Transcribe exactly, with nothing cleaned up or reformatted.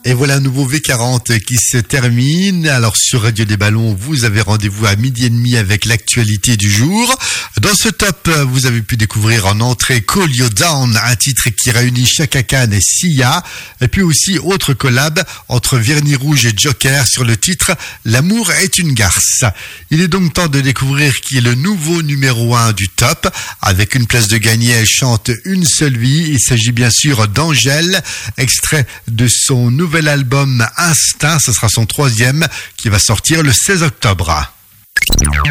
Et voilà un nouveau V quarante qui se termine. Alors sur Radio des Ballons, vous avez rendez-vous à midi et demi avec l'actualité du jour. Dans ce top, vous avez pu découvrir en entrée Call You Down, un titre qui réunit Chaka Khan et Sia. Et puis aussi autre collab entre Vernis Rouge et Joker sur le titre L'amour est une garce. Il est donc temps de découvrir qui est le nouveau numéro un du top. Avec une place de gagné, elle chante Une seule vie. Il s'agit bien sûr d'Angèle, extrait de son nouvel album Instinct, ce sera son troisième qui va sortir le seize octobre.